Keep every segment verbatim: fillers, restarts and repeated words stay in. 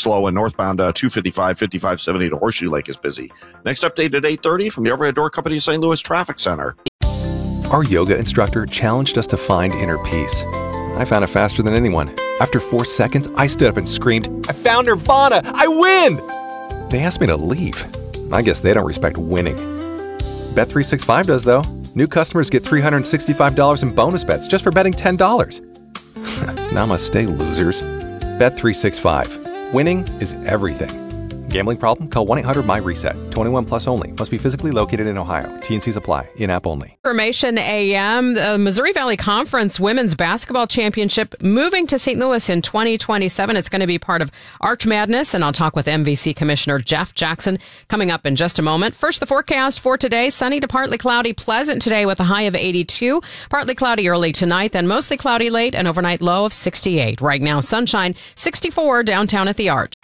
slow, and northbound uh, two fifty-five, fifty-five seventy to Horseshoe Lake is busy. Next update at eight thirty from the Overhead Door Company Saint Louis Traffic Center. Our yoga instructor challenged us to find inner peace. I found it faster than anyone. After four seconds, I stood up and screamed, "I found Nirvana! I win!" They asked me to leave. I guess they don't respect winning. Bet three sixty-five does, though. New customers get three hundred sixty-five dollars in bonus bets just for betting ten dollars. Namaste, losers. Bet three sixty-five. Winning is everything. Gambling problem? Call one eight hundred my reset. twenty-one plus only. Must be physically located in Ohio. T and Cs apply. In-app only. Information A M. The Missouri Valley Conference Women's Basketball Championship moving to Saint Louis in twenty twenty-seven. It's going to be part of Arch Madness, and I'll talk with M V C Commissioner Jeff Jackson coming up in just a moment. First, the forecast for today. Sunny to partly cloudy, pleasant today with a high of eighty-two. Partly cloudy early tonight, then mostly cloudy late, and overnight low of sixty-eight. Right now, sunshine, sixty-four downtown at the Arch.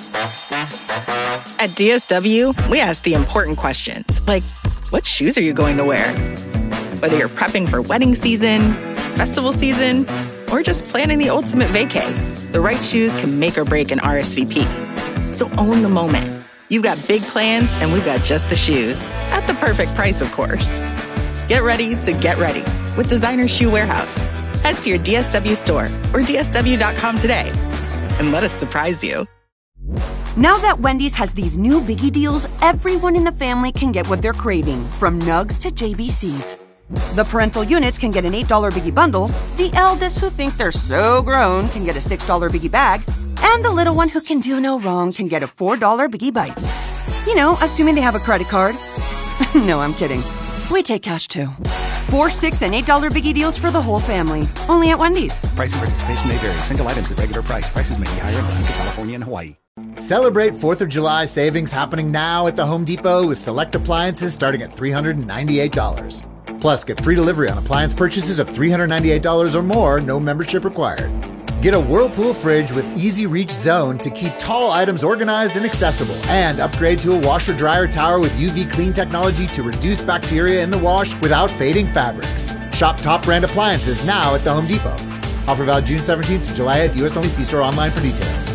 At D S W, we ask the important questions, like, what shoes are you going to wear? Whether you're prepping for wedding season, festival season, or just planning the ultimate vacay, the right shoes can make or break an R S V P. So own the moment. You've got big plans, and we've got just the shoes. At the perfect price, of course. Get ready to get ready with Designer Shoe Warehouse. Head to your D S W store or D S W dot com today and let us surprise you. Now that Wendy's has these new biggie deals, everyone in the family can get what they're craving, from nugs to J B Cs. The parental units can get an eight dollar biggie bundle, the eldest who think they're so grown can get a six dollar biggie bag, and the little one who can do no wrong can get a four dollar biggie bites. You know, assuming they have a credit card. No, I'm kidding. We take cash too. Four, six, and eight dollar biggie deals for the whole family. Only at Wendy's. Price and participation may vary. Single items at regular price. Prices may be higher in Alaska, California, and Hawaii. Celebrate fourth of July savings happening now at the Home Depot with select appliances starting at three hundred ninety-eight dollars. Plus, get free delivery on appliance purchases of three hundred ninety-eight dollars or more, no membership required. Get a Whirlpool fridge with Easy Reach Zone to keep tall items organized and accessible. And upgrade to a washer-dryer tower with U V clean technology to reduce bacteria in the wash without fading fabrics. Shop top brand appliances now at the Home Depot. Offer valid June seventeenth to July eighth, U S only. See store online for details.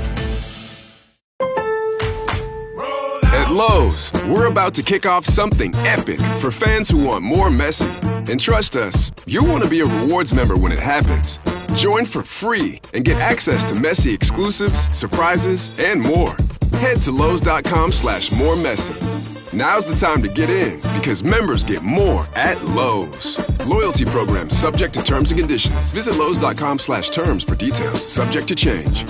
At Lowe's, we're about to kick off something epic for fans who want more Messi. And trust us, you'll want to be a rewards member when it happens. Join for free and get access to Messi exclusives, surprises, and more. Head to Lowe's.com slash more Messi. Now's the time to get in because members get more at Lowe's. Loyalty program subject to terms and conditions. Visit Lowe's.com slash terms for details. Subject to change.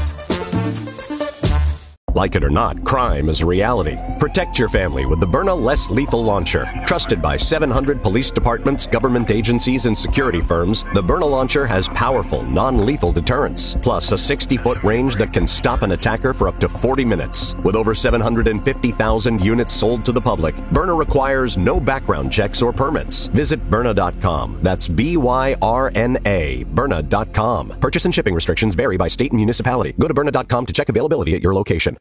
Like it or not, crime is a reality. Protect your family with the Byrna Less Lethal Launcher. Trusted by seven hundred police departments, government agencies, and security firms, the Byrna Launcher has powerful, non-lethal deterrence, plus a sixty-foot range that can stop an attacker for up to forty minutes. With over seven hundred fifty thousand units sold to the public, Byrna requires no background checks or permits. Visit Byrna dot com. That's B Y R N A, Byrna dot com. Purchase and shipping restrictions vary by state and municipality. Go to Byrna dot com to check availability at your location.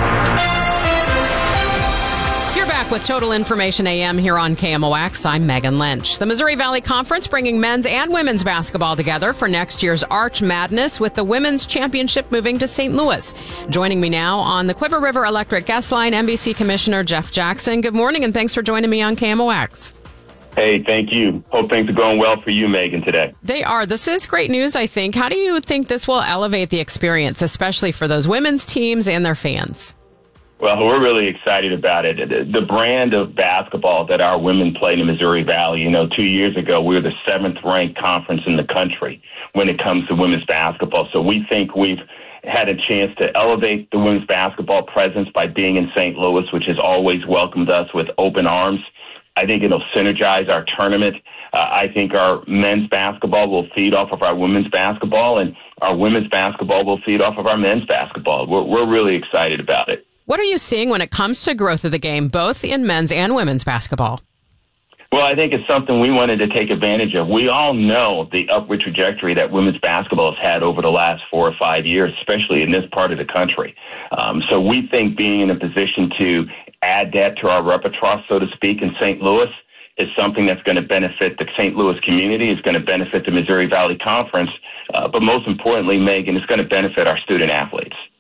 You're back with Total Information A M here on K M O X. I'm Megan Lynch. The Missouri Valley Conference bringing men's and women's basketball together for next year's Arch Madness, with the women's championship moving to Saint Louis. Joining me now on the Quiver River Electric Guest Line, M V C Commissioner Jeff Jackson. Good morning, and thanks for joining me on K M O X. Hey, thank you. Hope things are going well for you, Megan, today. They are. This is great news, I think. How do you think this will elevate the experience, especially for those women's teams and their fans? Well, we're really excited about it. The brand of basketball that our women play in the Missouri Valley, you know, two years ago, we were the seventh-ranked conference in the country when it comes to women's basketball. So we think we've had a chance to elevate the women's basketball presence by being in Saint Louis, which has always welcomed us with open arms. I think it'll synergize our tournament. Uh, I think our men's basketball will feed off of our women's basketball, and our women's basketball will feed off of our men's basketball. We're, we're really excited about it. What are you seeing when it comes to growth of the game, both in men's and women's basketball? Well, I think it's something we wanted to take advantage of. We all know the upward trajectory that women's basketball has had over the last four or five years, especially in this part of the country. Um, so we think being in a position to add that to our repertoire, so to speak, in Saint Louis is something that's going to benefit the Saint Louis community, is going to benefit the Missouri Valley Conference, uh, but most importantly, Megan, it's going to benefit our student athletes.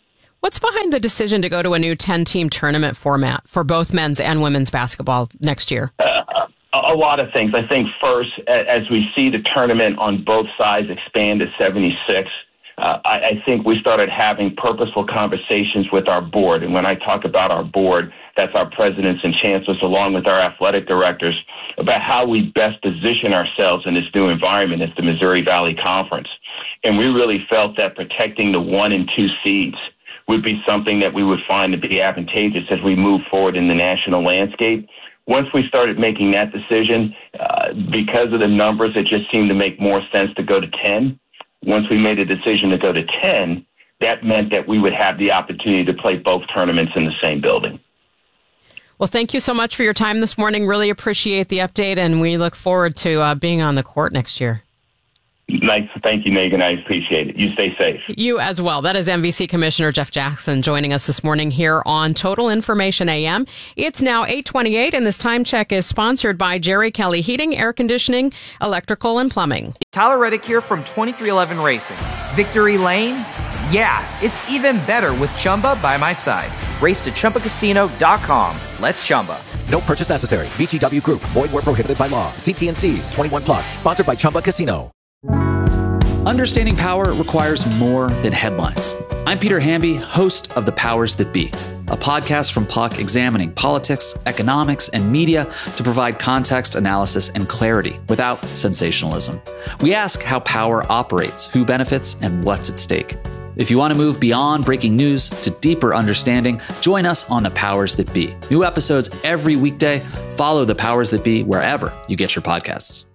What's behind the decision to go to a new ten-team tournament format for both men's and women's basketball next year? Uh, a lot of things. I think first, as we see the tournament on both sides expand to seventy-six, uh, I, I think we started having purposeful conversations with our board. And when I talk about our board, that's our presidents and chancellors, along with our athletic directors, about how we best position ourselves in this new environment as the Missouri Valley Conference. And we really felt that protecting the one and two seeds would be something that we would find to be advantageous as we move forward in the national landscape. Once we started making that decision, uh, because of the numbers, it just seemed to make more sense to go to ten. Once we made a decision to go to ten, that meant that we would have the opportunity to play both tournaments in the same building. Well, thank you so much for your time this morning. Really appreciate the update, and we look forward to uh, being on the court next year. Nice. Thank you, Megan. I appreciate it. You stay safe. You as well. That is M V C Commissioner Jeff Jackson joining us this morning here on Total Information A M. It's now eight twenty-eight, and this time check is sponsored by Jerry Kelly Heating, Air Conditioning, Electrical, and Plumbing. Tyler Reddick here from twenty-three eleven Racing. Victory Lane? Yeah, it's even better with Chumba by my side. Race to Chumba Casino dot com. Let's Chumba. No purchase necessary. V G W Group. Void where prohibited by law. See T and C's. twenty-one plus. Sponsored by Chumba Casino. Understanding power requires more than headlines. I'm Peter Hamby, host of The Powers That Be, a podcast from P U C examining politics, economics, and media to provide context, analysis, and clarity without sensationalism. We ask how power operates, who benefits, and what's at stake. If you want to move beyond breaking news to deeper understanding, join us on The Powers That Be. New episodes every weekday. Follow The Powers That Be wherever you get your podcasts.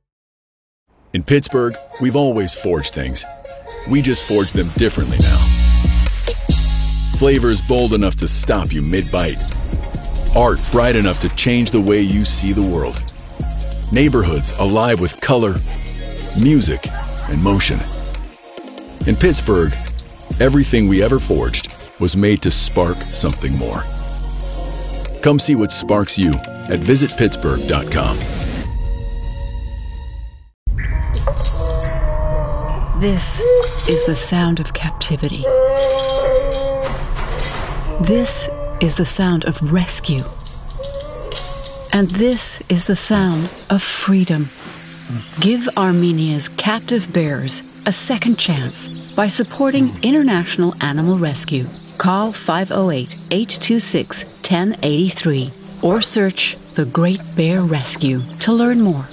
In Pittsburgh, we've always forged things. We just forge them differently now. Flavors bold enough to stop you mid-bite. Art bright enough to change the way you see the world. Neighborhoods alive with color, music, and motion. In Pittsburgh, everything we ever forged was made to spark something more. Come see what sparks you at visit pittsburgh dot com. This is the sound of captivity. This is the sound of rescue. And this is the sound of freedom. Give Armenia's captive bears a second chance by supporting International Animal Rescue. Call five oh eight, eight two six, one oh eight three or search The Great Bear Rescue to learn more.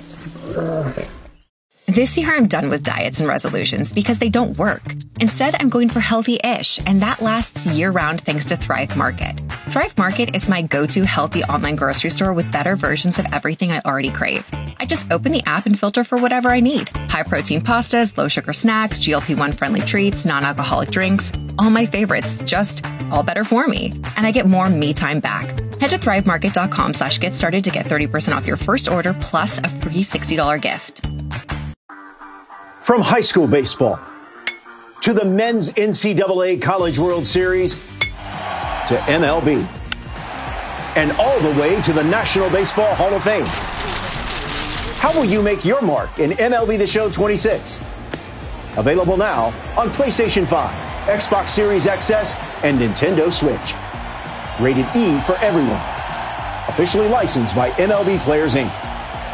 This year, I'm done with diets and resolutions because they don't work. Instead, I'm going for healthy-ish, and that lasts year-round thanks to Thrive Market. Thrive Market is my go-to healthy online grocery store with better versions of everything I already crave. I just open the app and filter for whatever I need. High-protein pastas, low-sugar snacks, G L P one friendly treats, non-alcoholic drinks. All my favorites, just all better for me. And I get more me time back. Head to thrivemarket.com slash get started to get thirty percent off your first order plus a free sixty dollars gift. From high school baseball to the men's N C double A College World Series to M L B and all the way to the National Baseball Hall of Fame. How will you make your mark in M L B The Show twenty-six? Available now on PlayStation five, Xbox Series X S, and Nintendo Switch. Rated E for everyone. Officially licensed by M L B Players, Incorporated.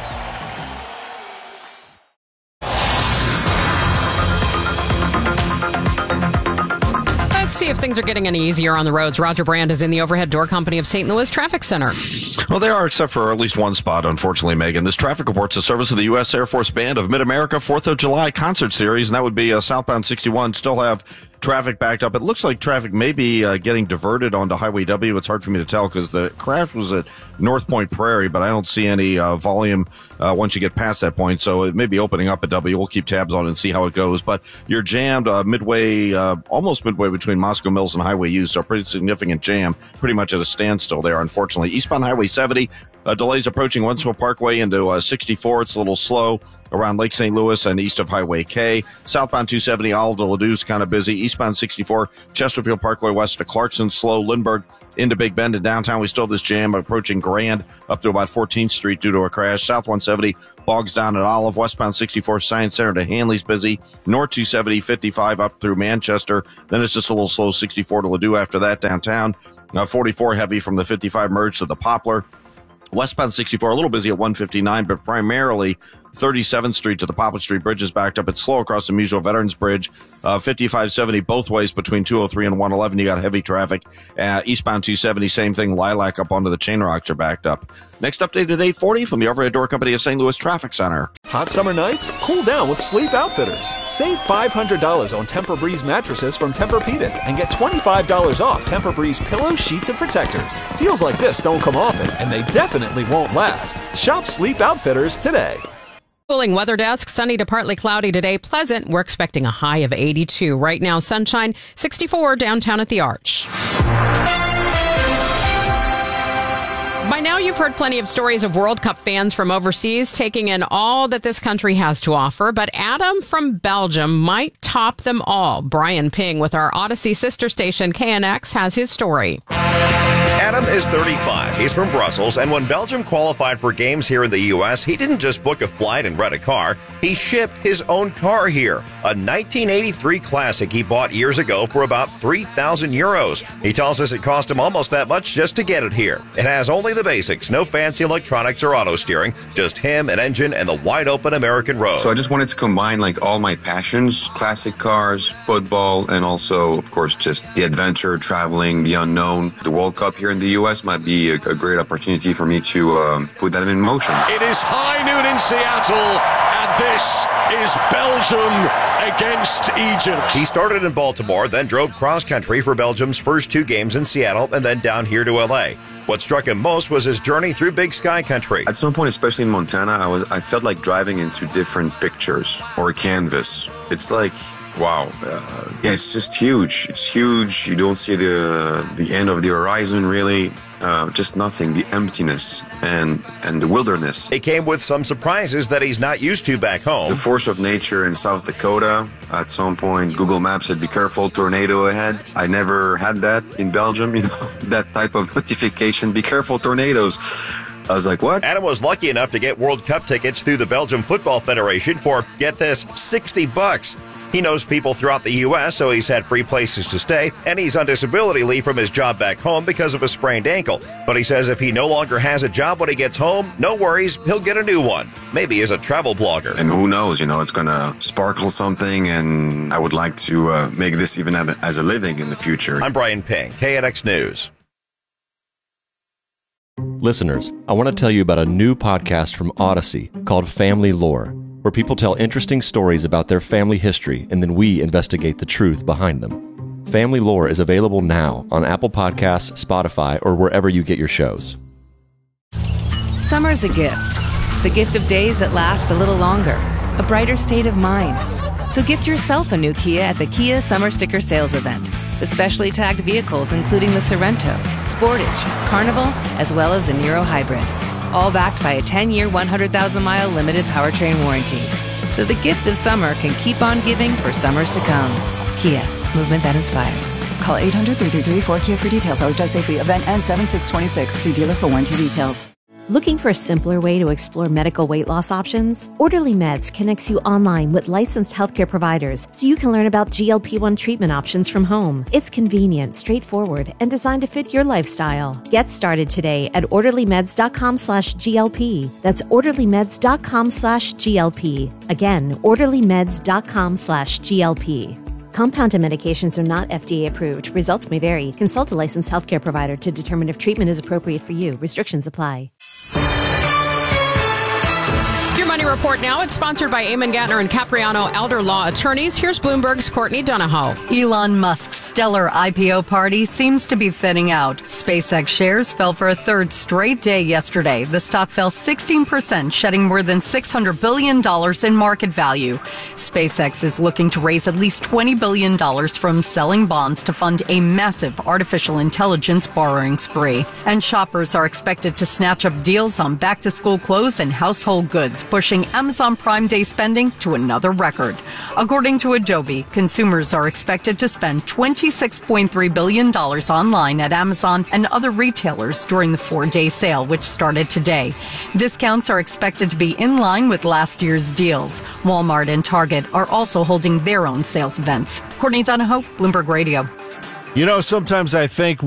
See if things are getting any easier on the roads. Roger Brand is in the Overhead Door Company of Saint Louis Traffic Center. Well, they are, except for at least one spot, unfortunately, Megan. This traffic report's a service of the U S Air Force Band of Mid-America fourth of July Concert Series, and that would be uh, southbound sixty-one. Still have traffic backed up. It looks like traffic may be uh, getting diverted onto Highway W. It's hard for me to tell because the crash was at North Point Prairie, but I don't see any uh, volume uh, once you get past that point. So it may be opening up at W. We'll keep tabs on it and see how it goes. But you're jammed uh, midway, uh, almost midway between Moscow Mills and Highway U. So a pretty significant jam, pretty much at a standstill there, unfortunately. Eastbound Highway seventy. Uh, delays approaching Wentzville Parkway into uh, sixty-four. It's a little slow. around Lake Saint Louis and east of Highway K. Southbound two seventy, Olive to Ladue is kind of busy. Eastbound sixty-four, Chesterfield Parkway west to Clarkson, slow. Lindbergh into Big Bend and downtown. We still have this jam approaching Grand up to about fourteenth Street due to a crash. South one seventy bogs down at Olive. Westbound sixty-four, Science Center to Hanley's busy. North two seventy, fifty-five up through Manchester. Then it's just a little slow, sixty-four to Ladue after that downtown. Uh, forty-four heavy from the fifty-five merge to the Poplar. Westbound sixty-four, a little busy at one fifty-nine, but primarily thirty-seventh Street to the Poplar Street Bridge is backed up. It's slow across the Musial Veterans Bridge. Uh, fifty-five seventy both ways between two oh three and one eleven. You got heavy traffic. Uh, eastbound two seventy, same thing. Lilac up onto the Chain Rocks are backed up. Next update at eight forty from the Overhead Door Company of Saint Louis Traffic Center. Hot summer nights? Cool down with Sleep Outfitters. Save five hundred dollars on Tempur-Breeze mattresses from Tempur-Pedic and get twenty-five dollars off Tempur-Breeze pillows, sheets, and protectors. Deals like this don't come often, and they definitely won't last. Shop Sleep Outfitters today. Cooling weather desk, sunny to partly cloudy today, pleasant. We're expecting a high of eighty-two. Right now, sunshine, sixty-four downtown at the Arch. By now, you've heard plenty of stories of World Cup fans from overseas taking in all that this country has to offer, but Adam from Belgium might top them all. Brian Ping with our Odyssey sister station K N X has his story. Adam is thirty-five. He's from Brussels, and when Belgium qualified for games here in the U S, he didn't just book a flight and rent a car. He shipped his own car here, a nineteen eighty-three Classic he bought years ago for about three thousand euros. He tells us it cost him almost that much just to get it here. It has only the basics, no fancy electronics or auto steering, just him, an engine, and the wide-open American road. So I just wanted to combine like all my passions, classic cars, football, and also, of course, just the adventure, traveling, the unknown. The World Cup here in the U S might be a, a great opportunity for me to um, put that in motion. It is high noon in Seattle, and this is Belgium against Egypt. He started in Baltimore, then drove cross-country for Belgium's first two games in Seattle, and then down here to L A. What struck him most was his journey through Big Sky Country. At some point, especially in Montana, I was I felt like driving into different pictures or a canvas. It's like, wow, uh, yeah, it's just huge. It's huge. You don't see the the end of the horizon, really. Uh, just nothing, the emptiness and and the wilderness. It came with some surprises that he's not used to back home. The force of nature in South Dakota. At some point, Google Maps said, be careful, tornado ahead. I never had that in Belgium, you know, that type of notification, be careful, tornadoes. I was like, what? Adam was lucky enough to get World Cup tickets through the Belgium Football Federation for, get this, sixty bucks. He knows people throughout the U S, so he's had free places to stay, and he's on disability leave from his job back home because of a sprained ankle. But he says if he no longer has a job when he gets home, no worries, he'll get a new one. Maybe as a travel blogger. And who knows, you know, it's going to sparkle something, and I would like to uh, make this even as a living in the future. I'm Brian Ping, K N X News. Listeners, I want to tell you about a new podcast from Odyssey called Family Lore, where people tell interesting stories about their family history and then we investigate the truth behind them. Family Lore is available now on Apple Podcasts, Spotify, or wherever you get your shows. Summer's a gift. The gift of days that last a little longer. A brighter state of mind. So gift yourself a new Kia at the Kia Summer Sticker Sales Event. With specially tagged vehicles including the Sorrento, Sportage, Carnival, as well as the Niro Hybrid. All backed by a ten-year, one hundred thousand mile limited powertrain warranty. So the gift of summer can keep on giving for summers to come. Kia, movement that inspires. Call eight hundred, three three three, four Kia for details. Always drive safely. Event ends seven six twenty-six. See dealer for warranty details. Looking for a simpler way to explore medical weight loss options? Orderly Meds connects you online with licensed healthcare providers so you can learn about G L P one treatment options from home. It's convenient, straightforward, and designed to fit your lifestyle. Get started today at orderlymeds.com slash GLP. That's orderlymeds.com slash GLP. Again, orderlymeds.com slash GLP. Compounded medications are not F D A approved. Results may vary. Consult a licensed healthcare provider to determine if treatment is appropriate for you. Restrictions apply. Your Money Report now. It's sponsored by Eamon Gattner and Capriano Elder Law Attorneys. Here's Bloomberg's Courtney Donahoe. Elon Musk's stellar I P O party seems to be thinning out. SpaceX shares fell for a third straight day yesterday. The stock fell sixteen percent, shedding more than six hundred billion dollars in market value. SpaceX is looking to raise at least twenty billion dollars from selling bonds to fund a massive artificial intelligence borrowing spree. And shoppers are expected to snatch up deals on back-to-school clothes and household goods, pushing Amazon Prime Day spending to another record. According to Adobe, consumers are expected to spend twenty-six point three billion dollars online at Amazon and other retailers during the four-day sale, which started today. Discounts are expected to be in line with last year's deals. Walmart and Target are also holding their own sales events. Courtney Donahoe, Bloomberg Radio. You know, sometimes I think